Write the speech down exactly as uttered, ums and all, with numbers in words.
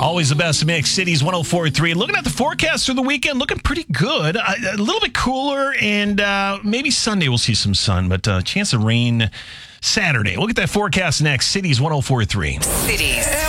Always the best mix. Cities one oh four point three. Looking at the forecast for the weekend, looking pretty good. A, a little bit cooler, and uh, maybe Sunday we'll see some sun, but uh, chance of rain Saturday. We'll get that forecast next. Cities one oh four point three. Cities.